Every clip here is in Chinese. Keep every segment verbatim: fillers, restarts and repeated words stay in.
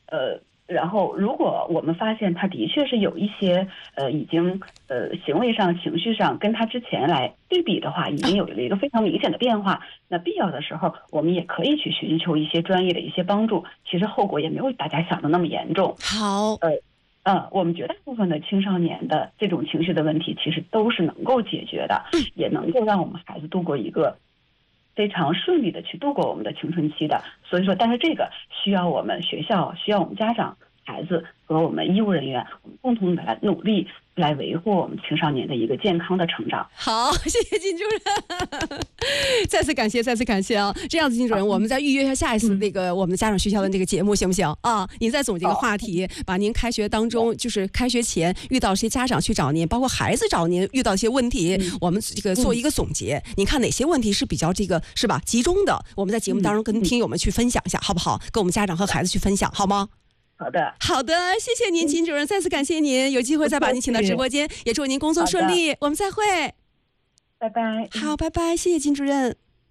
呃。然后，如果我们发现他的确是有一些呃已经呃行为上、情绪上跟他之前来对比的话，已经有了一个非常明显的变化，那必要的时候我们也可以去寻求一些专业的一些帮助。其实后果也没有大家想的那么严重。 好， 呃，嗯，我们绝大部分的青少年的这种情绪的问题，其实都是能够解决的，也能够让我们孩子度过一个非常顺利的去度过我们的青春期的。所以说，但是这个需要我们学校、需要我们家长、孩子和我们医务人员，我们共同的来努力，来维护我们青少年的一个健康的成长。 好，谢谢金主任，再次感谢，再次感谢啊！这样子，金主任，我们再预约一下下一次那个我们的家长学校的这个节目，行不行啊？您再总结个话题，把您开学当中，就是开学前遇到一些家长去找您，包括孩子找您遇到一些问题，我们这个做一个总结。您看哪些问题是比较这个是吧集中的？我们在节目当中跟听友们去分享一下，好不好？跟我们家长和孩子去分享，好吗？ 好的， 好的，谢谢您，金主任，再次感谢您，有机会再把您请到直播间，也祝您工作顺利，我们再会， 拜拜。 好，拜拜，谢谢金主任。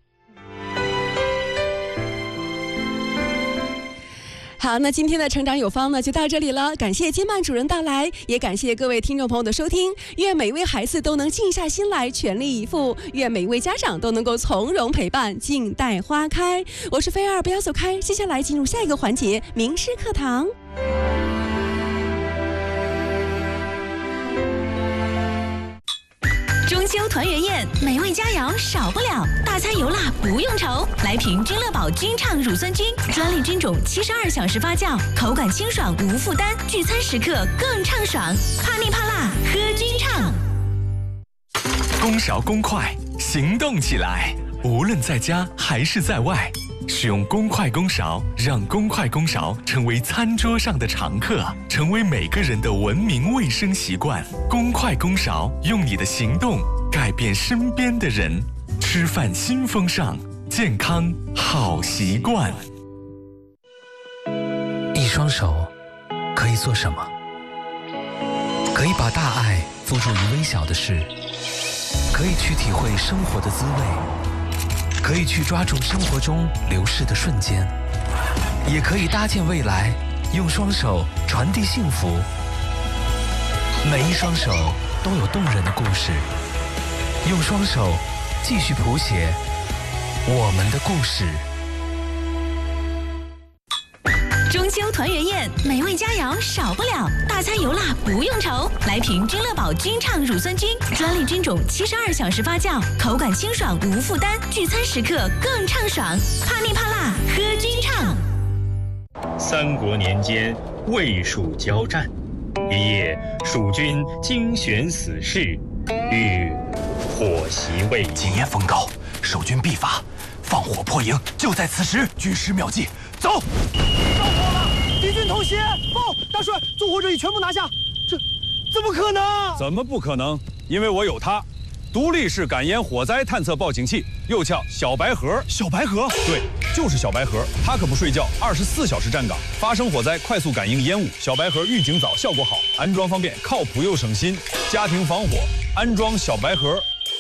好，那今天的成长有方呢就到这里了，感谢金曼主任到来，也感谢各位听众朋友的收听。愿每位孩子都能静下心来全力以赴，愿每位家长都能够从容陪伴，静待花开。我是菲儿，不要走开，接下来进入下一个环节，名师课堂。 中秋团圆宴，美味佳肴少不了，大餐油辣不用愁。来瓶君乐宝君畅乳酸菌，专利菌种，七十二小时发酵，口感清爽无负担，聚餐时刻更畅爽。怕腻怕辣，喝君畅。 公勺公筷，行动起来！无论在家还是在外，使用公筷公勺，让公筷公勺成为餐桌上的常客，成为每个人的文明卫生习惯。公筷公勺，用你的行动改变身边的人。吃饭新风尚，健康好习惯。 一双手可以做什么？可以把大爱付诸于微小的事，可以去体会生活的滋味，可以去抓住生活中流逝的瞬间，也可以搭建未来，用双手传递幸福。每一双手都有动人的故事，用双手继续谱写我们的故事。 中秋团圆宴，美味佳肴少不了，大餐油辣不用愁。来瓶君乐宝君畅乳酸菌，专利菌种，七十二小时发酵，口感清爽无负担，聚餐时刻更畅爽。怕腻怕辣，喝君畅。 三国年间，魏蜀交战，一夜，蜀军精选死士，欲火袭魏营。 今夜风高，守军必发，放火破营就在此时。军师妙计，走！ 着火了！敌军偷袭！报，大帅，纵火者已全部拿下。这怎么可能？ 怎么不可能？因为我有它，独立式感烟火灾探测报警器，又叫小白盒。 小白盒？ 对，就是小白盒。它可不睡觉，二十四小时站岗，发生火灾快速感应烟雾。小白盒预警早，效果好，安装方便，靠谱又省心。家庭防火，安装小白盒。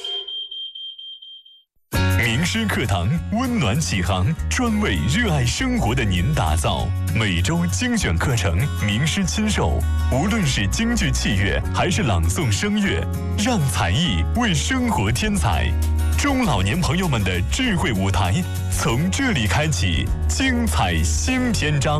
名师课堂温暖启航，专为热爱生活的您打造。每周精选课程，名师亲授。无论是京剧器乐，还是朗诵声乐，让才艺为生活添彩。中老年朋友们的智慧舞台，从这里开启精彩新篇章。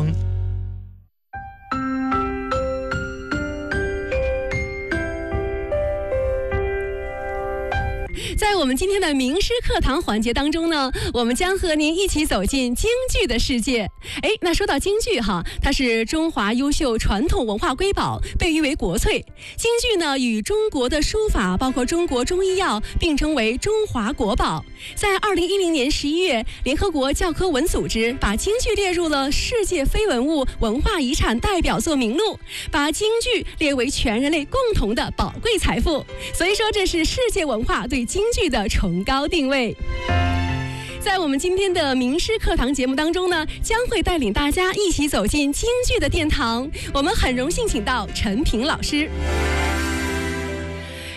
在我们今天的名师课堂环节当中呢，我们将和您一起走进京剧的世界。哎，那说到京剧哈，它是中华优秀传统文化瑰宝，被誉为国粹。京剧呢，与中国的书法，包括中国中医药并称为中华国宝。在二零一零年十一月，联合国教科文组织把京剧列入了世界非文物文化遗产代表作名录，把京剧列为全人类共同的宝贵财富。所以说，这是世界文化对京剧的崇高定位。在我们今天的名师课堂节目当中呢，将会带领大家一起走进京剧的殿堂。我们很荣幸请到陈平老师。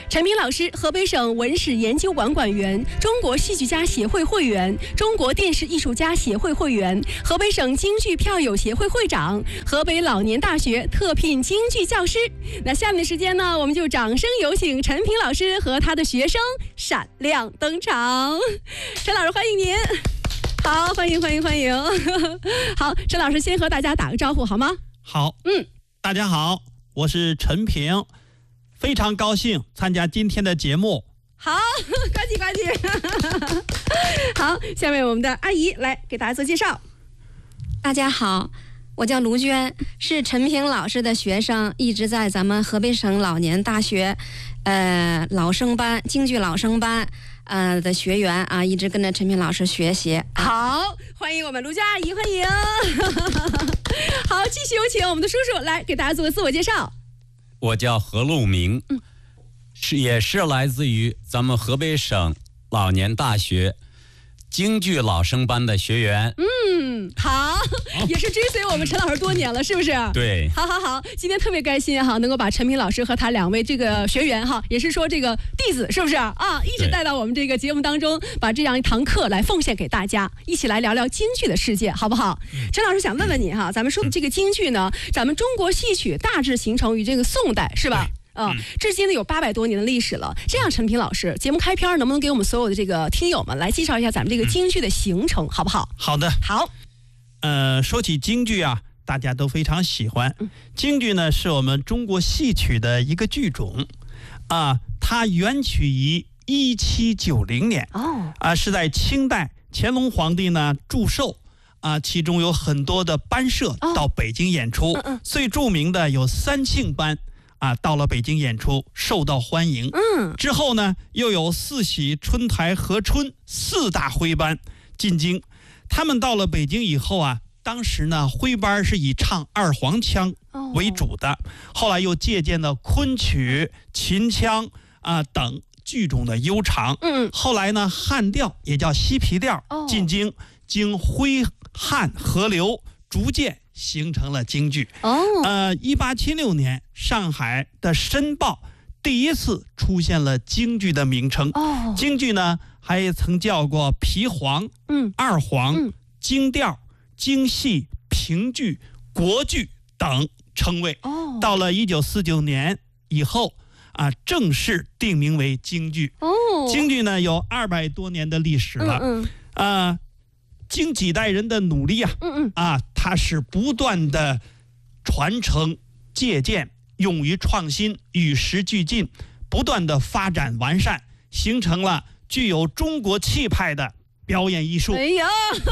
陈平老师，河北省文史研究馆馆员，中国戏剧家协会会员，中国电视艺术家协会会员，河北省京剧票友协会会长，河北老年大学特聘京剧教师。那下面的时间呢，我们就掌声有请陈平老师和他的学生闪亮登场。陈老师，欢迎您。好，欢迎欢迎欢迎。好，陈老师先和大家打个招呼好吗？ 好， 嗯， 大家好，我是陈平。非常高兴参加今天的节目。 好，呱唧呱唧。好，下面我们的阿姨来给大家做介绍。 大家好，我叫卢娟，是陈平老师的学生，一直在咱们河北省老年大学，呃，老生班京剧老生班，呃的学员啊，一直跟着陈平老师学习。 好，欢迎我们卢娟阿姨，欢迎。好，继续有请我们的叔叔来给大家做个自我介绍。 我叫何路明， 嗯， 是也是来自于咱们河北省老年大学京剧老生班的学员。 嗯，好，也是追随我们陈老师多年了，是不是？ 对。 好好好，今天特别开心哈，能够把陈平老师和他两位这个学员哈，也是说这个弟子，是不是啊？一直带到我们这个节目当中，把这样一堂课来奉献给大家，一起来聊聊京剧的世界，好不好？嗯、陈老师想问问你哈，咱们说的这个京剧呢，咱们中国戏曲大致形成于这个宋代，是吧？嗯，至今呢有八百多年的历史了。这样，陈平老师，节目开篇能不能给我们所有的这个听友们来介绍一下咱们这个京剧的形成，好不好？ 好的， 好。 呃，说起京剧啊，大家都非常喜欢。京剧呢，是我们中国戏曲的一个剧种，啊，它源起于一七九零年，哦，啊，是在清代乾隆皇帝呢祝寿。啊，其中有很多的班社到北京演出，哦嗯嗯、最著名的有三庆班。啊，到了北京演出，受到欢迎。嗯，之后呢，又有四喜、春台、和春四大徽班进京。他们到了北京以后啊，当时呢，徽班是以唱二黄腔为主的，哦、后来又借鉴了昆曲、秦腔啊等剧种的悠长。嗯，后来呢，汉调也叫西皮调进京，经徽汉合流，逐渐形成了京剧。哦，呃，一八七六年，上海的《申报》第一次出现了京剧的名称。哦，京剧呢还曾叫过皮黄、嗯、二黄、嗯、京调、京戏、评剧、国剧等称谓。哦，到了一九四九年以后啊，正式定名为京剧。哦，京剧呢有二百多年的历史了。嗯嗯，啊。经几代人的努力啊，嗯嗯啊，它是不断的传承、借鉴、勇于创新、与时俱进，不断的发展完善，形成了具有中国气派的表演艺术。 哎呀，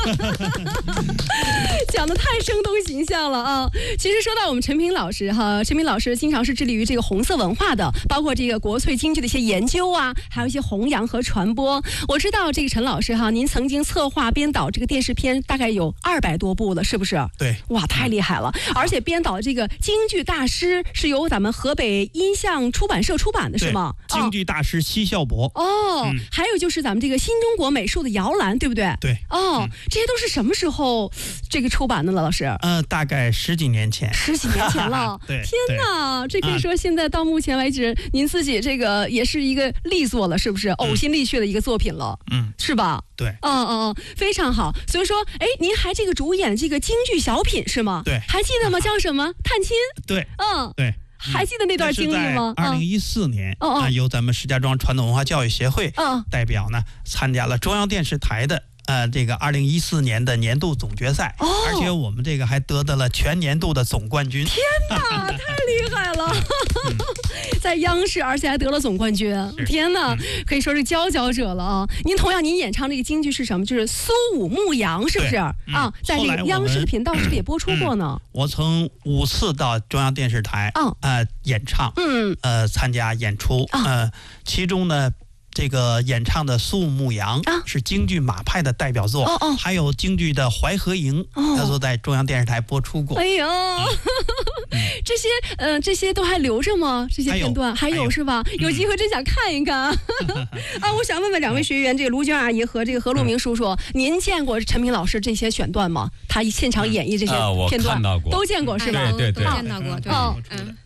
讲得太生动形象了啊！其实说到我们陈平老师哈，陈平老师经常是致力于这个红色文化的，包括这个国粹京剧的一些研究啊，还有一些弘扬和传播。我知道这个陈老师哈，您曾经策划编导这个电视片，大概有二百多部了，是不是？ 对， 哇，太厉害了！而且编导的这个京剧大师是由咱们河北音像出版社出版的，是吗？ 京剧大师奚孝伯。 哦，嗯、还有就是咱们这个新中国美术的摇篮。对不对？ 对哦，嗯、这些都是什么时候这个出版的了，老师？ 呃，大概十几年前。 十几年前了， 对， 天哪，这可以说现在到目前为止，您自己这个也是一个力作了，是不是？呕心沥血的一个作品了，嗯，是吧？ 对， 嗯嗯，非常好。所以说，哎，您还这个主演这个京剧小品是吗？ 对， 还记得吗？叫什么？探亲？ 对， 嗯， 对。 还记得那段经历吗？ 二零一四年，啊、嗯，由咱们石家庄传统文化教育协会代表呢，参加了中央电视台的呃这个二零一四年的年度总决赛，哦、而且我们这个还得到了全年度的总冠军。 天哪，太厉害了！嗯、在央视，而且还得了总冠军，天哪，嗯、可以说是佼佼者了啊！您同样，您演唱这个京剧是什么？就是苏武牧羊，是不是？嗯、啊，在这个央视的频道是不是也播出过呢？ 嗯、我曾五次到中央电视台，啊、哦，呃，演唱，嗯，呃，参加演出，哦、呃，其中呢。这个演唱的苏武牧羊啊，是京剧马派的代表作，哦哦，还有京剧的《淮河营》，哦，都在中央电视台播出过。 哎呦，嗯、这些呃，这些都还留着吗？这些片段还 有, 还有是吧？有机会真想看一看。嗯、啊，我想问问两位学员，这个卢娟阿姨和这个何路明叔叔，嗯、您见过陈平老师这些选段吗？他现场演绎这些片段， 嗯呃、我看到过， 都见过是吧？ 对对对， 都见到过。对， 哦， 嗯。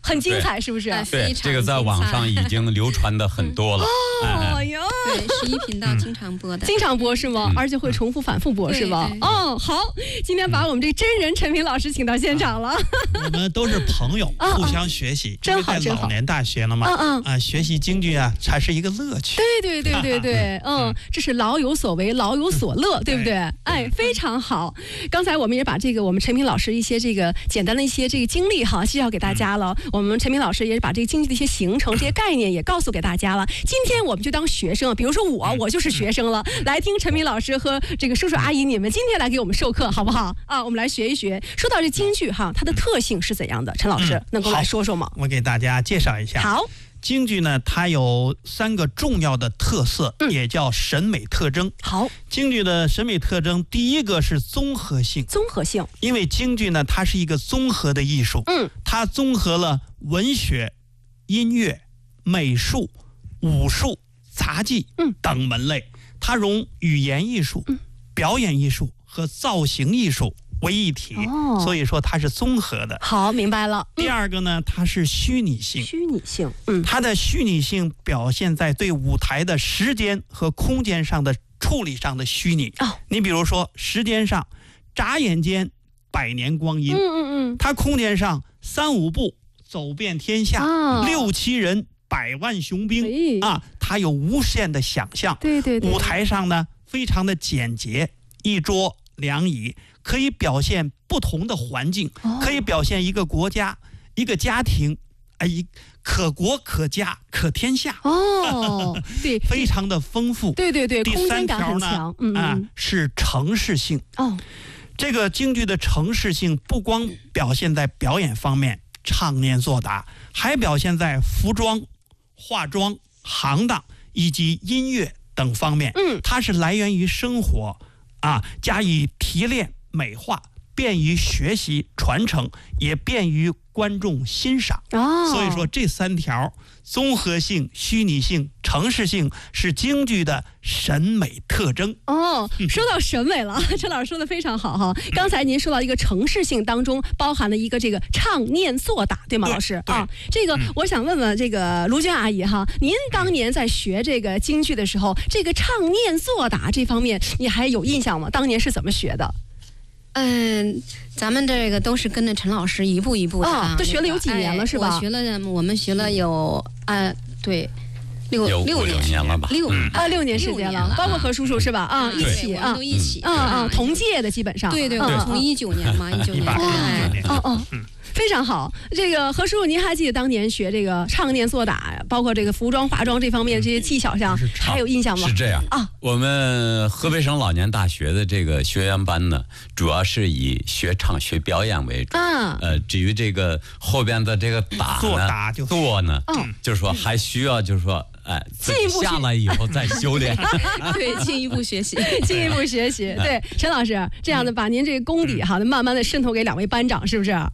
很精彩，是不是？ 对，这个在网上已经流传的很多了。 哦哟， 对，十一频道经常播的， 经常播是吗？而且会重复反复播是吧？哦，好，今天把我们这真人陈平老师请到现场了。 我们都是朋友，互相学习。 真好， 在老年大学了嘛， 嗯嗯啊，学习京剧啊，才是一个乐趣。 对对对对对，嗯，这是老有所为，老有所乐，对不对？哎，非常好。刚才我们也把这个我们陈平老师一些这个简单的一些这个经历哈介绍给大家了。我们陈平老师也把这个京剧的一些形成、这些概念也告诉给大家了。今天我们就当学生，比如说我，我就是学生了，来听陈平老师和这个叔叔阿姨你们今天来给我们授课，好不好？啊，我们来学一学。说到这京剧哈，它的特性是怎样的？陈老师能够来说说吗？ 我给大家介绍一下。 好。 京剧呢，它有三个重要的特色，嗯、也叫审美特征。 好， 京剧的审美特征，第一个是综合性。 综合性， 因为京剧呢，它是一个综合的艺术， 嗯， 它综合了文学、音乐、美术、武术、杂技等门类，嗯、它融语言艺术、嗯、表演艺术和造型艺术为一体， 哦、 所以说它是综合的。 好，明白了。 嗯、第二个呢，它是虚拟性。 虚拟性，嗯， 它的虚拟性表现在对舞台的时间和空间上的处理上的虚拟。 哦， 你比如说时间上，眨眼间百年光阴。 嗯嗯嗯。 它空间上三五步走遍天下， 哦、 六七人百万雄兵、 哎、 啊，它有无限的想象。 对对对。 舞台上呢，非常的简洁，一桌两椅。可以表现不同的环境， 哦、 可以表现一个国家、一个家庭，啊，一可国可家可天下。 哦，对， 非常的丰富。 对对对， 第三条呢， 嗯啊，是程式性。 哦， 这个京剧的程式性不光表现在表演方面，唱念做打，还表现在服装、化妆、行当以及音乐等方面。 嗯， 它是来源于生活，啊，加以提炼。美化，便于学习传承，也便于观众欣赏。 哦， 所以说这三条综合性、虚拟性、程式性是京剧的审美特征。 哦，说到审美了，陈老师说的非常好哈。刚才您说到一个程式性当中包含了一个这个唱念做打，对吗，老师？啊，这个我想问问这个卢娟阿姨哈，您当年在学这个京剧的时候，这个唱念做打这方面你还有印象吗？当年是怎么学的？ 嗯，咱们这个都是跟着陈老师一步一步的啊， 都学了有几年了是吧？ 我学了，我们学了有啊，对，六六年了吧？ 六啊，六年时间了，包括何叔叔是吧？啊，一起啊， 都一起， 啊啊，同届的基本上。 对对，我从一九年嘛，一九年， 哦哦。非常好，这个何叔叔，您还记得当年学这个唱念做打，包括这个服装化妆这方面这些技巧上，还有印象吗？ 是这样啊， 我们河北省老年大学的这个学员班呢，主要是以学唱学表演为主。 啊， 呃，至于这个后边的这个打呢， 做打就做呢， 嗯， 就是说还需要就是说。哎， 进一步下来以后再修炼， 对，进一步学习， 进一步学习。对，陈老师这样的把您这个功底哈，慢慢的渗透给两位班长，是不是啊？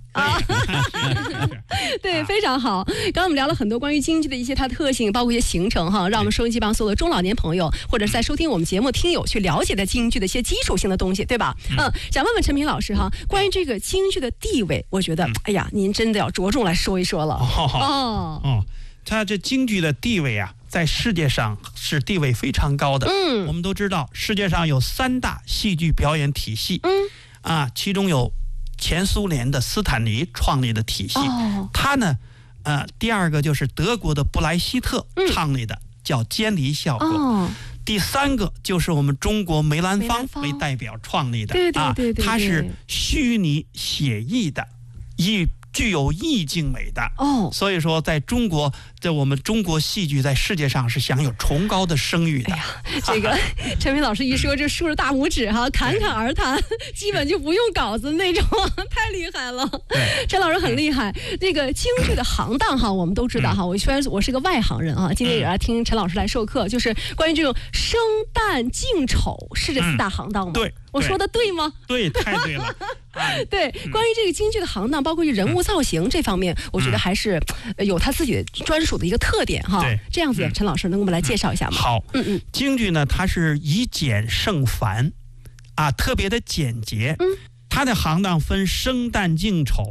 对，非常好。刚刚我们聊了很多关于京剧的一些它特性，包括一些形成哈，让我们收音机旁所有的中老年朋友，或者是在收听我们节目听友去了解的京剧的一些基础性的东西，对吧？嗯，想问问陈平老师哈，关于这个京剧的地位，我觉得，哎呀，您真的要着重来说一说了。 哦哦，它这京剧的地位啊。在世界上是地位非常高的。 嗯， 我们都知道世界上有三大戏剧表演体系。 嗯， 啊，其中有前苏联的斯坦尼创立的体系。 哦， 他呢，呃，第二个就是德国的布莱希特创立的，嗯、叫监离效果。 哦， 第三个就是我们中国梅兰芳为代表创立的。 对对对对， 啊，它是虚拟写意的，一。具有意境美的哦， 所以说在中国，在我们中国戏剧在世界上是享有崇高的声誉的。 哎呀，这个陈平老师一说，这竖着大拇指哈，侃侃而谈，基本就不用稿子那种，太厉害了。陈老师很厉害。这个京剧的行当哈，我们都知道哈。我虽然我是个外行人啊，今天也来听陈老师来授课，就是关于这种生旦净丑是这四大行当吗？ 对。 我说的对吗？ 对，太对了。 对，关于这个京剧的行当，包括人物造型这方面，我觉得还是有他自己专属的一个特点哈。 对， 这样子，陈老师能给我们来介绍一下吗？ 好， 嗯嗯， 京剧呢，它是以简胜繁，啊，特别的简洁。 嗯， 它的行当分生旦净丑，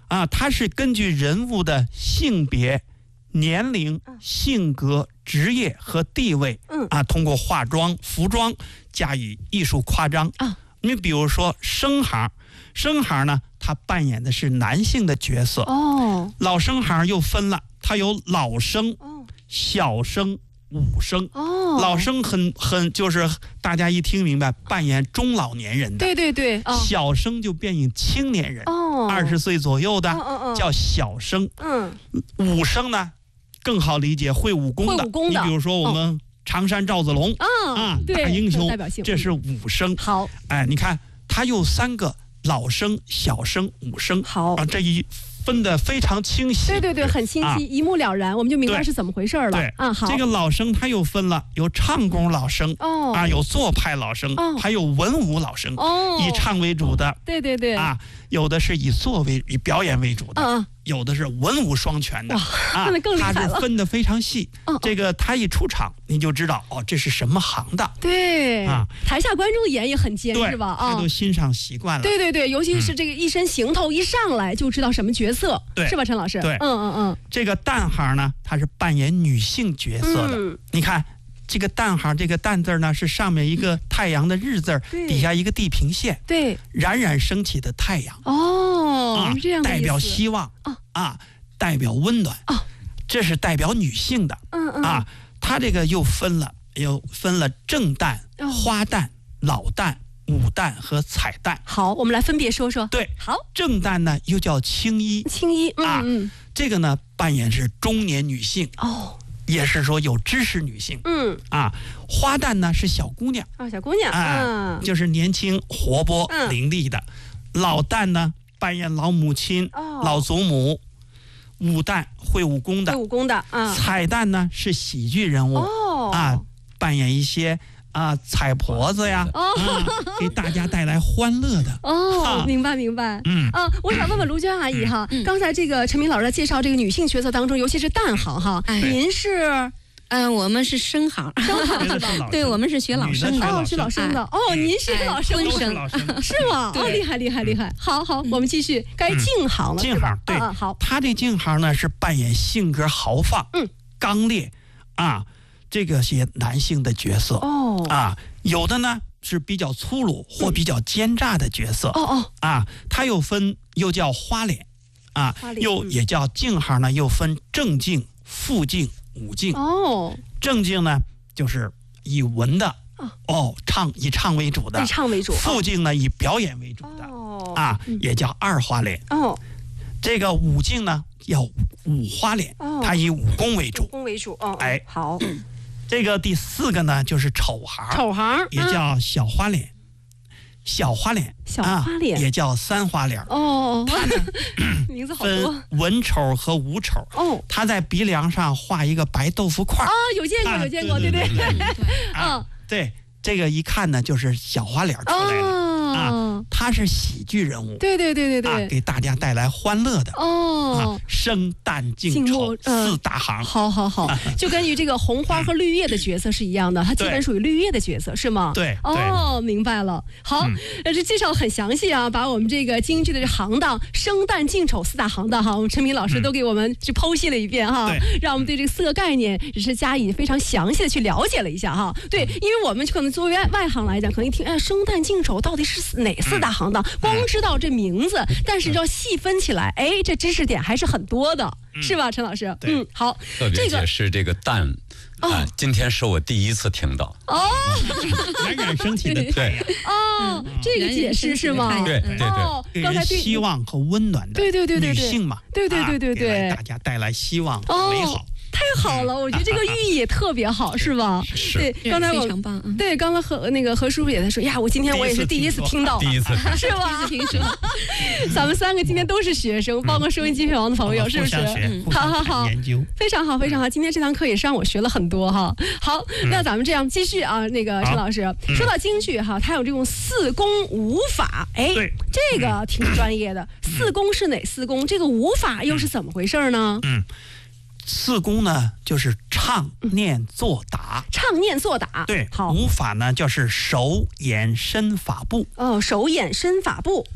啊，它是根据人物的性别、年龄、性格、职业和地位， 嗯啊，通过化妆、服装加以艺术夸张啊。 你比如说生行，生行呢，他扮演的是男性的角色。 哦， 老生行又分了，它有老生、 哦、 小生、武生。 哦， 老生很很就是大家一听明白，扮演中老年人的。 对对对。哦、 小生就扮演青年人。 哦， 二十岁左右的、 哦哦哦、 叫小生。 嗯， 武生呢更好理解，会武功的。 会武功的。 你比如说我们常山赵子龙、 哦、 啊， 对， 大英雄， 代表性， 这是武生。 好， 哎，你看他有三个老生、小生、武生。 好啊，这一分得非常清晰。 对对对，很清晰，啊、一目了然，我们就明白是怎么回事了。 对啊，好。 这个老生他又分了，有唱功老生， 哦， 啊，有做派老生， 哦， 还有文武老生， 哦， 以唱为主的。 对对对。 啊，有的是以做为以表演为主的。 嗯。 有的是文武双全的。 哇， 啊， 那更厉害了。 他是分得非常细。 哦， 这个他一出场，你就知道哦，这是什么行的。 对。 啊， 台下观众眼也很尖，是吧？ 啊，他都欣赏习惯了。 对对对，尤其是这个一身行头一上来就知道什么角色， 对， 是吧，陈老师？ 对， 嗯嗯嗯。 这个旦行呢，他是扮演女性角色的。 嗯、 你看这个旦行，这个旦字呢是上面一个太阳的日字，底下一个地平线， 对， 冉冉升起的太阳。 哦， 啊， 这样的代表希望啊啊，代表温暖啊， 这是代表女性的。 嗯嗯啊，它这个又分了，又分了正旦、 哦、 花旦、老旦、武旦和彩旦。 好，我们来分别说说。 对， 好， 正旦呢又叫青衣， 青衣，嗯啊， 嗯， 这个呢扮演是中年女性哦， 也是说有知识女性。 嗯啊，花旦呢是小姑娘啊，小姑娘， 啊，就是年轻活泼、 嗯、 伶俐的。老旦呢扮演老母亲、 哦、 老祖母。武旦会武功的， 会武功的啊。 彩旦呢是喜剧人物哦啊，扮演一些啊彩婆子呀， 哦啊，给大家带来欢乐的。 哦， 啊、 明白明白。 嗯啊，我想问问卢娟阿姨哈，嗯、刚才这个陈明老师在介绍这个女性角色当中，尤其是旦行哈， 哎、 您是？ 嗯，我们是生行， 生行是吧？ 对，我们是学老生的。 哦，学老生的。哦，您是老生的， 是吗？哦，厉害厉害厉害！好好，我们继续，该净行了， 净行对， 好。 他这净行呢是扮演性格豪放、 嗯， 刚烈啊，这个些男性的角色。 哦， 啊，有的呢是比较粗鲁或比较奸诈的角色。 哦哦， 啊，他又分又叫花脸，啊，又也叫净行呢，又分正净、副净。武净哦， 正净呢就是以文的哦, 哦唱以唱为主的， 以唱为主。 副净呢以表演为主的， 哦啊，嗯、也叫二花脸。 哦， 这个武净呢叫五花脸， 哦， 它以武功为主。 武功为主。哦， 哎， 好。 这个第四个呢就是丑行， 丑行也叫小花脸。小花脸， 小花脸、 啊、也叫三花脸哦。 它呢， 名字好多。 分文丑和武丑。 哦， 他在鼻梁上画一个白豆腐块。 哦，有见过，有见过， 啊、对对对对。 啊，对，这个一看呢，就是小花脸出来的、 哦、 啊。他是喜剧人物。 对对对对对、 啊，给大家带来欢乐的。 哦， 啊、生旦净丑、呃、四大行。 好好好，就跟于这个红花和绿叶的角色是一样的，它基本属于绿叶的角色，是吗？ 对。 哦，明白了。好，呃、嗯，这介绍很详细啊，把我们这个京剧的这行当生旦净丑四大行当哈，我们陈明老师都给我们去剖析了一遍哈， 嗯、 让我们对这四个概念也是加以非常详细的去了解了一下哈。对，因为我们可能作为外行来讲，可能一听哎生旦净丑到底是哪四大行当，嗯、光知道这名字，但是要细分起来，哎，这知识点还是很多的，嗯、是吧，陈老师？ 嗯， 好， 特别解释这个旦。 哦、 啊，今天是我第一次听到哦， 冉冉升起的太阳哦，这个解释是吗？ 对对对， 哦，刚才对希望和温暖的对对对对女性嘛， 对对对对对， 大家带来希望哦美好。 太好了，我觉得这个寓意也特别好，是吧？ 是。 对，刚才我非常棒。 对，刚才和那个何叔叔也在说呀，我今天我也是第一次听到， 第一次是吧？ 第一次听说。 咱们三个今天都是学生，包括收音机旁的朋友，是不是？好好好， 研究非常好，非常好。今天这堂课也是让我学了很多哈。好，那咱们这样继续啊，那个陈老师说到京剧哈，它有这种四功五法，哎，这个挺专业的。四功是哪四功？这个五法又是怎么回事呢？ 嗯。四功呢，就是唱、念、做、打。 唱、念、做、打。 对， 好。 五法呢，就是手、眼、身、法、步。 哦，手、眼、身、法、步。 对，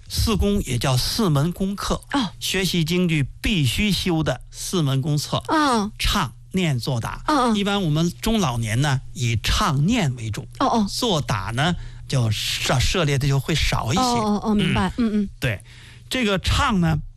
四功也叫四门功课。 哦， 学习京剧必须修的四门功课。 哦， 唱、念、做、打。 哦哦， 一般我们中老年呢以唱念为主。 哦哦， 做打呢就涉涉猎的就会少一些。 哦哦哦，明白。嗯嗯， 对，这个唱呢